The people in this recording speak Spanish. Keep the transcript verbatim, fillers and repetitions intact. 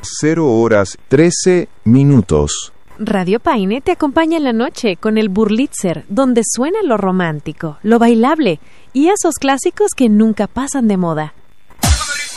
cero horas trece minutos. Radio Paine te acompaña en la noche con el Burlitzer, donde suena lo romántico, lo bailable y esos clásicos que nunca pasan de moda.